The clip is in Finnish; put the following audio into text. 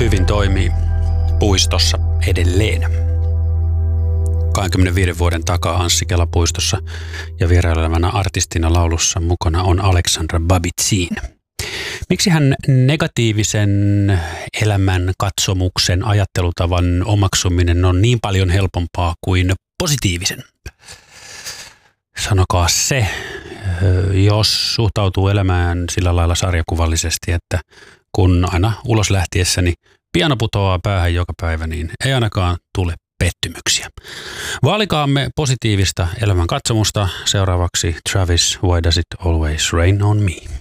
hyvin toimii puistossa edelleen. 25 vuoden takaa Anssi Kela puistossa ja vierailevana artistina laulussa mukana on Aleksandra Babitsin. Miksi hän negatiivisen elämän katsomuksen ajattelutavan omaksuminen on niin paljon helpompaa kuin positiivisen? Sanokaa se, jos suhtautuu elämään sillä lailla sarjakuvallisesti, että kun aina ulos lähtiessäni piano putoaa päähän joka päivä, niin ei ainakaan tule pettymyksiä. Vaalikaamme positiivista elämän katsomusta. Seuraavaksi Travis, Why Does It Always Rain on Me?